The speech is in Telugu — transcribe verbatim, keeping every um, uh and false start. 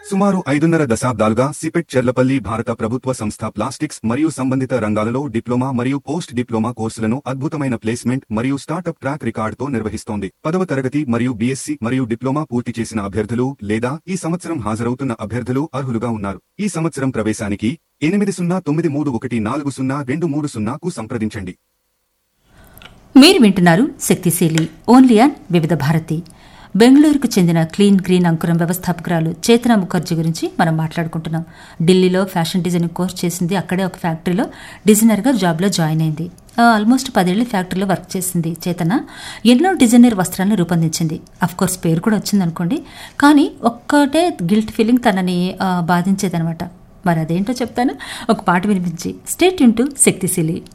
సుమారు ఐదున్నర దశాబ్దాలుగా సిపెట్ చెర్లపల్లి భారత ప్రభుత్వ సంస్థ ప్లాస్టిక్స్ మరియు సంబంధిత రంగాలలో డిప్లొమా మరియు పోస్ట్ డిప్లొమా కోర్సులను అద్భుతమైన ప్లేస్మెంట్ మరియు స్టార్టప్ ట్రాక్ రికార్డుతో నిర్వహిస్తోంది. పదవ తరగతి మరియు బీఎస్సీ మరియు డిప్లొమా పూర్తి చేసిన అభ్యర్థులు లేదా ఈ సంవత్సరం హాజరవుతున్న అభ్యర్థులు అర్హులుగా ఉన్నారు. ఈ సంవత్సరం ప్రవేశానికి ఎనిమిది సున్నా తొమ్మిది మూడు ఒకటి నాలుగు సున్నా రెండు మూడు సున్నాకు సంప్రదించండి. మీరు వింటున్నారు శక్తిశీలి ఓన్లీ ఆన్ వివిధ భారతి. బెంగళూరుకు చెందిన క్లీన్ గ్రీన్ అంకురం వ్యవస్థాపకురాలు చేతనా ముఖర్జీ గురించి మనం మాట్లాడుకుంటున్నాం. ఢిల్లీలో ఫ్యాషన్ డిజైనింగ్ కోర్స్ చేసింది. అక్కడే ఒక ఫ్యాక్టరీలో డిజైనర్గా జాబ్లో జాయిన్ అయింది. ఆల్మోస్ట్ పదేళ్లు ఫ్యాక్టరీలో వర్క్ చేసింది చేతన. ఎన్నో డిజైనర్ వస్త్రాలను రూపొందించింది. అఫ్కోర్స్ పేరు కూడా వచ్చిందనుకోండి. కానీ ఒక్కటే గిల్ట్ ఫీలింగ్ తనని బాధించేదనమాట. మరి అదేంటో చెప్తాను, ఒక పాట వినిపించి. స్టే ట్యూన్ టు శక్తిశీలి.